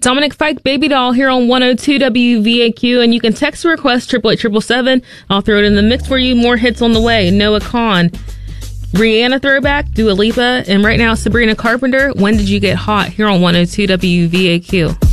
Dominic Fike, Baby Doll, here on 102 WVAQ, and you can text a request 888-777. I'll throw it in the mix for you. More hits on the way. Noah Kahan, Rihanna throwback, Dua Lipa, and right now Sabrina Carpenter, When Did You Get Hot, here on 102 WVAQ.